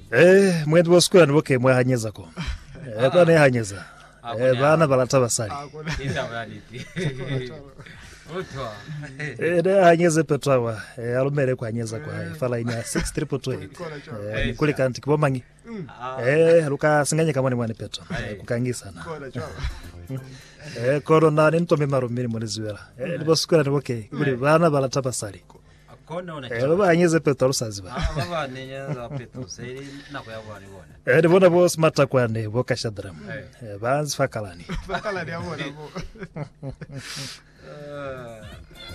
Mwendi boskura niboke mwe hanyeza ko. Kwa ne hanyeza. Bana balata basali. Hanyeze petwa alumere kwa hanyeza kwa fala ina 6328. Kuli kanti kibomangi. Luka singanye kama ni mwana petwa. Kukangisa na. Corona ni ntombe marumiri mweziwera. Boskura niboke kuli bana balata basali. Baba hanyeze petwa rusaziba. Baba nyenza petwa seri nakuyabona ibona. Ndibona bo smart kwane bo kashadram. Banzi fakalani. Fakalani yabona bo.